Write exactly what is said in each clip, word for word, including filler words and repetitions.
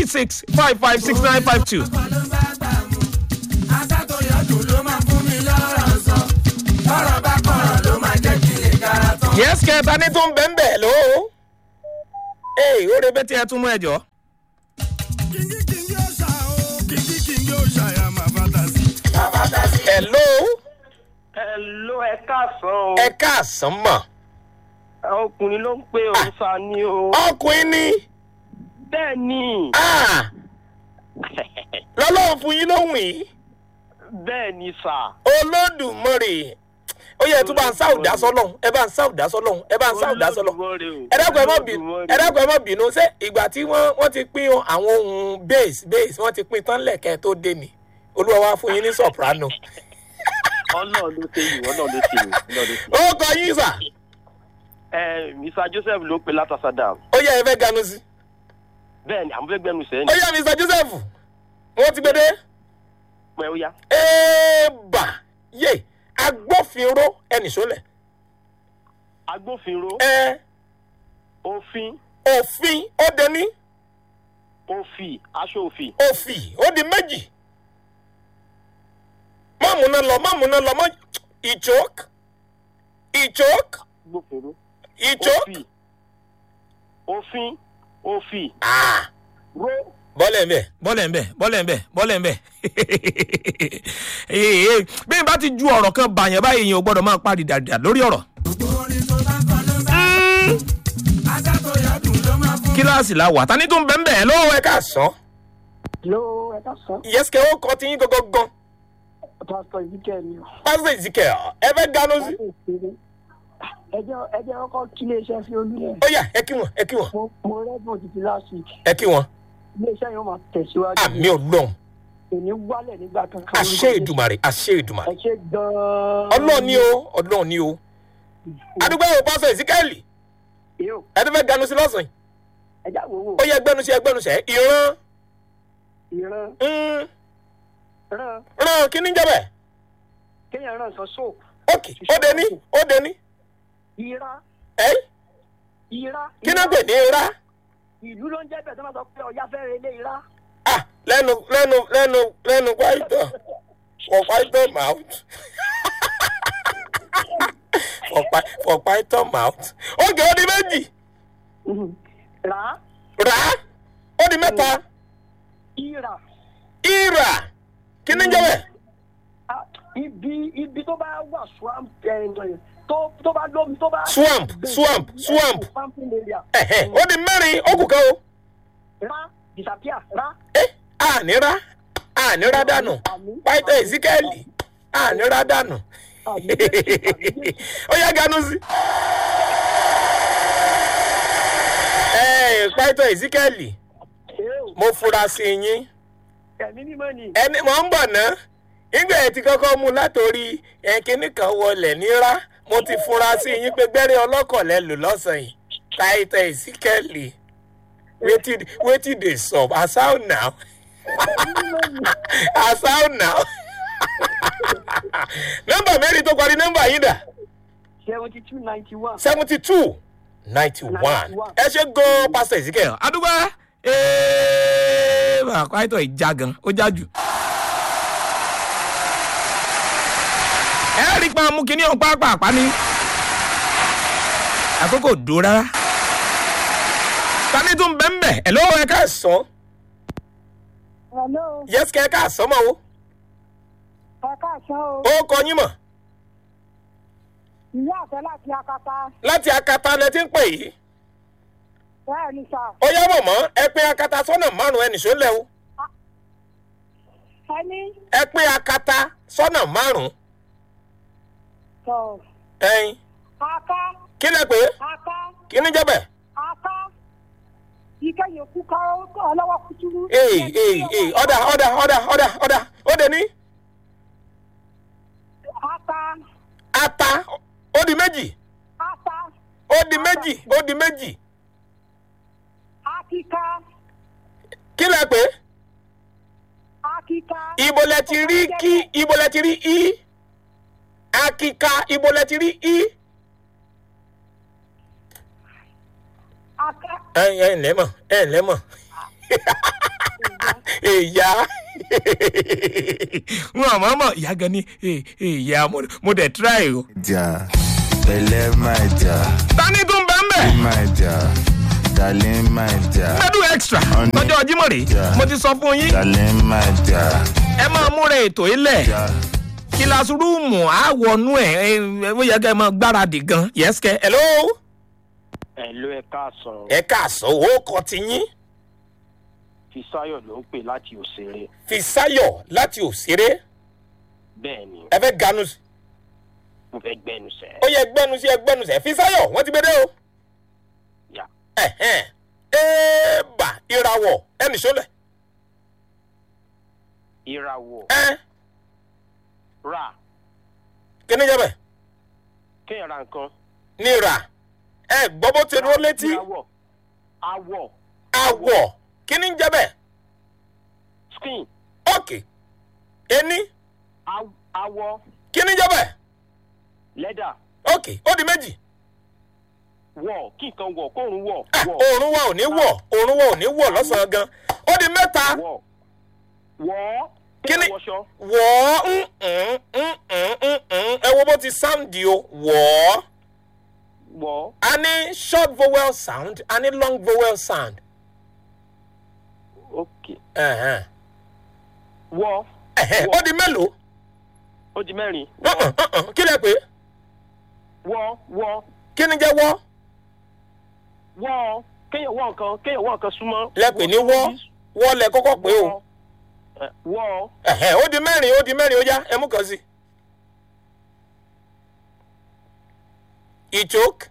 three six five five six nine five two. Yes, kẹta ní tó ń bẹ̀ ń bẹ̀ ló. Ee, ó rebe tí ẹ tún mú ẹjọ́. Hello. Hello, ẹ káàsán o. Ẹ káàsán mọ̀. Ọkùnrin ló ń pè òǹfà ni o. Ọkùnrin ni. Bẹ́ẹ̀ ni. Ah! Lọ́lọ́run fún yín lóhùn yìí. Bẹ́ẹ̀ ni sà. Olódùmarè. Ó yẹ tó bá ń sáwùdá sọ́lọ́hún. Ẹ bá ń sáwùdá sọ́lọ́hún. Ẹ bá ń sáwùdá sọ́lọ́hún. Ẹ dákun ẹ má bínú. Ẹ dákun ẹ má bínú. Ṣé ìgbà tí wọ́n wọ́n ti pín àwọn ohun bass bass wọ́n ti pín tán lẹ̀kẹ́ tó dé ni. Olúwa wá fún yín ní soprano. Ọlọ́run ló ṣe yìí, Ọlọ́run ló ṣe yìí, Ọlọ́run ló ṣe yìí. Ó kọ yín sà. Ẹ mister Joseph ló pe látàsádà. Ó yẹ ẹ fẹ́ ganu sí. Bẹ́ẹ̀ ni, àwọn fẹ́ gbẹnu sẹ́yìn. Ó yẹ mister Joseph. Wọ́n ti gbé dé. Pẹ̀ ó yá. Ẹ̀ẹ́bà yé agbófinró ẹnì sólẹ̀. Agbófinró. Ẹ Òfin. òfin ó dé ní. Òfì. Aṣọ òfì. Òfì ó di méjì. Má múná lọ, má múná lọ, má ìchok. Ìchok. Agbófinró. Ìchok. Òfì. Òfin. Òfì. Ah! Ró. Bọ́lẹ̀ ń bẹ̀, bọ́lẹ̀ ń bẹ̀, bọ́lẹ̀ ń bẹ̀, bọ́lẹ̀ ń bẹ̀. Bí n bá ti ju ọ̀rọ̀ kan bàyàn báyìí yẹn ò gbọ́dọ̀ máa parí dàdà lórí ọ̀rọ̀. Kíláàsì la wà, tani tó ń bẹ̀ ń bẹ̀ lọ́wọ́ ẹ ká sọ. Hello, ẹ ká sọ. Yẹ́sìkẹ́ ó kọ́ ti yín gangan. Pásítọ̀ Ezekiel ni o. Pásítọ̀ Ezekiel, ẹ fẹ́ ganu sí. Ẹjọ́ ẹjọ́ ọkọ̀ kí iléeṣẹ́ fi olúlẹ̀. Ó yá, ẹ kí wọn, ẹ kí wọn. Mo mo rẹ́gbọ̀n títí last week. Ẹ kí wọn. Iléeṣẹ́ yóò máa tẹ̀síwájú. Àmì Ọlọ́run. Èmi wálẹ̀ nígbà kankan. Àṣẹ Èdùmàrè, àṣẹ Èdùmàrè. Ẹ ṣe gan-an. Ọlọ́run ni o, Ọlọ́run ni o. Adúgbò wo Pásítọ̀ Ezekiel? Yóò. Ẹ tó fẹ́ ganu sí lọ́sàn-án. Ẹ já wo wo. Ó yẹ gbẹnusẹ gbẹnusẹ ìran. Ìran. Mm. Rán. Ràn kí ni jẹ́ bẹ́ẹ̀? Kéèyàn rán sọ soap. Ok, ó dé ní, ó dé ní. Ìra. Ẹ́ Ìra. kí náà pè ní ra? Ìlú ló ń jẹ́ bẹ̀ tó máa sọ pé ọ̀yá fẹ́ relé ìra. Ah, lẹ́nu lẹ́nu lẹ́nu lẹ́nu pàìtọ́. For pàìtọ́ mouth. For pai for pàìtọ́ mouth. Ókè ó di méjì. Rà. Rà ó di mẹ́ta. Ìra. Ìrà kí ni jẹ́ bẹ́ẹ̀? Ibi ibi tó bá wà swamp ẹ̀ tó tó bá lómi tó bá. Swamp swamp swamp. Swamping area. Ẹ̀hẹ̀ ó di mẹ́rin ó kù kan o. Ra disappear ra. Ẹ́ ànírà ànírà dànù. Pàìtọ́ Ezekiel ànírà dànù. Ó yá ganu sí. Ẹ Pàìtọ́ Ezekiel mo fura sí yín. Ẹ̀mí mímọ́ ni. Ẹni mọ̀ ń bọ̀ ná. Nígbà ẹ̀ ti kọ́kọ́ mú látòrí ẹ̀kíní kan wọlé nírà. Mo ti fura sí yín pé gbẹ́rẹ́ ọlọ́kọ̀ lẹ lò lọ́sàn yìí. Pàìtọ́ Ezekiel wetin wetin dey sup? As how now? As how now? Nọ́mbà mẹ́rin tó parí nọ́mbà yín dà. seventy two ninety one. seventy two ninety one. Ẹ ṣe gan Pásítọ̀ Ezekiel. Adúgbò ee bá Pàìtọ́ ìjà gan ó já jù. Ẹ rí pa mú kinní ọ̀hún pàápàá ní. Àkókò dò rárá. Tani tún bẹ́ẹ̀ bẹ́ẹ̀ ẹ̀ lọ́wọ́ ẹ ká sọ. Hello. Yes kẹ́ ẹ ká sọ mọ́ o. Ẹ káàsán o. Ó kọ yín mọ̀. Ìyá àfẹ́ láti Akata. Láti Akata lẹ ti ń pè yìí. Bẹ́ẹ̀ ni sà. Ó yá mọ̀mọ́ ẹ pín Akata sọ́nà márùn-ún ẹnì sólẹ̀ o. Ẹni. Ẹ pín Akata sọ́nà márùn-ún. Sọ. Ẹyin. Aka. Kí lẹ pé? Aka. Kí ni jẹ́ bẹ́ẹ̀? Aka. Ike yòókù ká ọlọ́wọ́ kútúrú. Ee ee ee ọ̀dà ọ̀dà ọ̀dà ọ̀dà ọ̀dà ó dé ní. Ata. Ata ó di méjì. Ata. Ó di méjì ó di méjì. Akíká. Kí lẹ pé? Akíká. Ibo lẹ ti rí kí ibo lẹ ti rí i? Akíká ibo lẹ ti rí i? Aka. Ẹ ẹ ǹlẹ́ mọ̀ ẹ ǹlẹ́ mọ̀. ìyá wọn àmọ́ mọ̀ ìyá gan ni ìyá mo dẹ̀ try o. jà pẹ̀lẹ́ máa jà. tani tún bẹ́ẹ̀ mẹ́. máa jà dalẹ̀ máa jà. mẹ́dù extra lọ́jọ́ Jímọ̀ rè mo ti sọ fún yín. dalẹ̀ máa jà. ẹ máa múra ètò ilẹ̀ kíláàsì rúùmù àwọnú ẹ̀ ó yẹ kẹ́ ẹ máa gbáradì gan yẹ́sìkẹ́ hello. hello ẹ káàsán. ẹ káàsán owó kan ti yín. Fisáyọ̀ ló ń pè láti Òṣèré. Fisáyọ̀ láti Òṣèré. bẹ́ẹ̀ ni. ẹ fẹ́ ganu sí. mo fẹ́ gbẹ́nu sẹ́. ó yẹ gbẹ́nu sí ẹ gbẹ́nu sẹ́ Fisáyọ̀ wọ́n ti gbé dé o. yà. ẹ̀hẹ́n ẹ̀ẹ́bà ìràwọ̀ ẹnì sólẹ̀. ìràwọ̀. ẹ ra. kíní jẹ́ bẹ́ẹ̀. kéèyàn ra nǹkan. ní ra ẹ gbọ́ bó ti ró létí. ìràwọ̀. awọ̀. àwọ̀ kíní jẹ́ bẹ́ẹ̀. skin. ókè ení Aw- awọ. kíní jẹ́ bẹ́ẹ̀. lẹ́dà. ókè ó di méjì. wọ̀ kí nǹkan wọ̀ kóòrùn wọ̀. Ah, wọ̀. òòrùn wa ò ní wọ̀ òòrùn wa ò ní wọ̀ lọ́sàn-án gan ó di mẹ́ta. wọ̀. wọ̀. Kíni? kéèyàn wọṣọ. wọ̀ ọ́ ń ń ń ń ń ẹ wo bó ti sound o wọ̀ ọ́. wọ̀. a ní short vowel sound a ní long vowel sound. ok. Ẹ̀hẹ́n. wọ̀. Ẹ̀hẹ́n, ó di mélòó. ó di mẹ́rin. Uh-uh, uh-uh, kí lẹ pé wọ̀ wọ̀ kí ni jẹ́ wọ́ wọ̀ kéèyàn wọ̀ nǹkan kéèyàn wọ̀ nǹkan súnmọ́. lẹ pè ní wọ́ wọ́ lẹ kọ́kọ́ pé o. Ẹ, wọ̀. Ẹ̀hẹ́n, ó di mẹ́rin ó di mẹ́rin ó yá ẹ mú kan sí. ìjók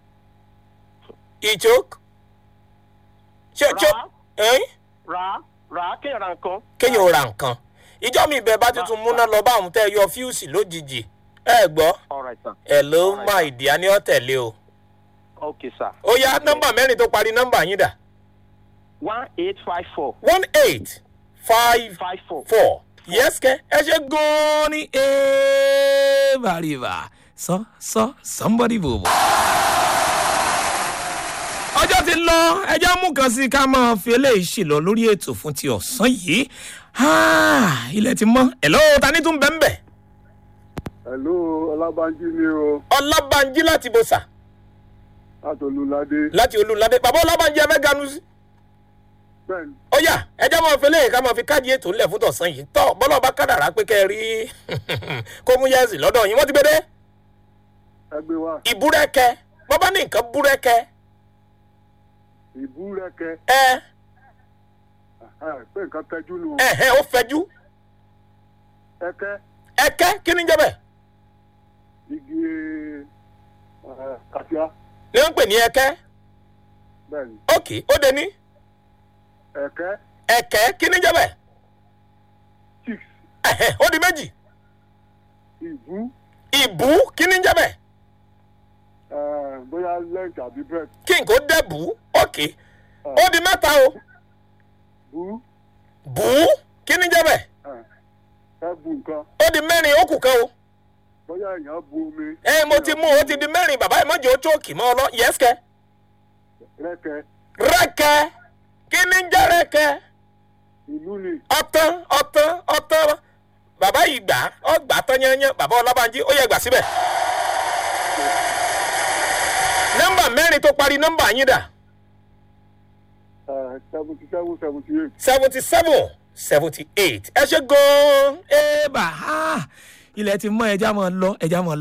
ìjók ṣé ṣé Ra. ẹ̀yìn ra ra kéèyàn ra nǹkan. kéèyàn ò ra nǹkan ìjọ mi ìbẹ̀ bá tuntun múná lọ bá àwọn tẹ́ yọ fíùsì lójijì ẹ gbọ́ all right sir. ẹ ló má ìdí á ní ọ̀tẹ̀lé o. ok sir. ó yá nọ́mbà mẹ́rin tó parí nọ́mbà yín dà. one eight five four. one eight five five four. four yes kẹ ẹ ṣe gan-an ní eva river sọ sọ somebody bobo. ọjọ́ ti lọ ẹjọ́ mú kan sí ká máa fi eléyìí ṣì lọ lórí ètò fún ti ọ̀sán yìí ilẹ̀ ti mọ́ hello ta ní tún bẹ́ẹ̀ bẹ́ẹ̀. Hello, Ọlábánjí ni o, ọlábànjí láti bòsà láti Olúládé. láti olúladé bàbá ọlábànjí ẹ fẹ́ ganu sí. Bẹ́ẹ̀ni, ó yá ẹjọ́ máa fi eléyìí ká máa fi káàdì ètò ńlẹ̀ fún tọ̀sán yìí tọ́ bọ́lá bá kádàrá pé kẹ́ ẹ rí kó mú yẹ́sì lọ́dọ̀ yín wọ́n ti gbé dé. ẹgbẹ́ wa, ìbúrẹ́kẹ́ bọ́ bá ní nǹkan búrẹ́kẹ́ ìbúrẹ́kẹ́, ẹ ẹ̀, pé nǹkan tẹ́jú nù. ẹ̀hẹ́ ó fẹjú Ẹ̀kẹ́, ẹ̀kẹ́ kí ni jẹ́ bẹ́ẹ̀ igi ẹ̀, kàṣíá. ni wọ́n ń pè ní ẹ̀kẹ́ Bẹ́ẹ̀ni, ókè ó dé ní ẹ̀kẹ́, ẹ̀kẹ́ kí ni jẹ́ bẹ́ẹ̀ six, ẹ̀hẹ́ ó di méjì ìbú, ìbú kí ni jẹ́ bẹ́ẹ̀ ẹ̀, bóyá lẹ́ǹkì àbí bẹ́ẹ̀. kí n kò dẹ́bù ókè ó di mẹ́ta o Bú, bù kí ni jẹ́ bẹ́ẹ̀ ẹ̀, ẹ bu nǹkan, ó di mẹ́rin ó kù kan o bóyá èèyàn bu omi. ẹ mo ti mú o ti di mẹ́rin bàbá ẹ mọ̀jẹ̀ ó tóòkì mọ́ ọ lọ yẹ́sìkẹ́ Rẹ́kẹ́, rẹ́kẹ́ kí ni jẹ́ rẹ́kẹ́ ìlú ni. ọtán ọtán ọtán bàbá yìí gbà ọ gbà tán yányán bàbá ọlábànjí ó yẹ gbà síbẹ̀. nọ́mbà mẹ́rin tó parí nọ́mbà yín dà ẹ̀, seventy seven seventy eight. seventy seven seventy eight ẹ ṣe gan-an ẹ bà á ilẹ̀ ti mọ ẹja mọ́ lọ ẹja mọ́ lọ.